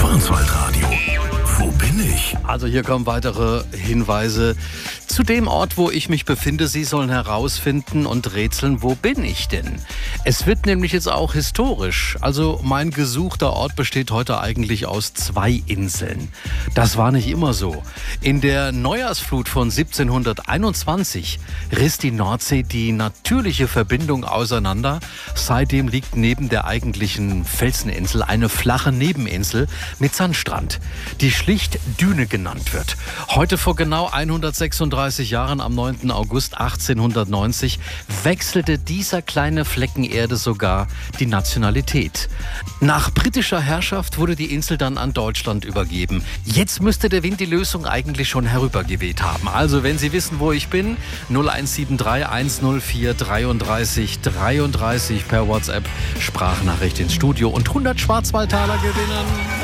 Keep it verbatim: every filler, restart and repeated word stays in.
Schwarzwaldradio. Wo bin ich? Also hier kommen weitere Hinweise zu dem Ort, wo ich mich befinde. Sie sollen herausfinden und rätseln, wo bin ich denn? Es wird nämlich jetzt auch historisch. Also mein gesuchter Ort besteht heute eigentlich aus zwei Inseln. Das war nicht immer so. In der Neujahrsflut von siebzehnhunderteinundzwanzig riss die Nordsee die natürliche Verbindung auseinander. Seitdem liegt neben der eigentlichen Felseninsel eine flache Nebeninsel mit Sandstrand, die schlicht Düne genannt wird. Heute vor genau hundertsechsunddreißig Jahren, am neunten August achtzehnhundertneunzig, wechselte dieser kleine Flecken Erde sogar die Nationalität. Nach britischer Herrschaft wurde die Insel dann an Deutschland übergeben. Jetzt müsste der Wind die Lösung eigentlich schon herübergeweht haben. Also wenn Sie wissen, wo ich bin, null eins sieben drei eins null vier dreiunddreißig dreiunddreißig per WhatsApp, Sprachnachricht ins Studio und hundert Schwarzwaldtaler gewinnen.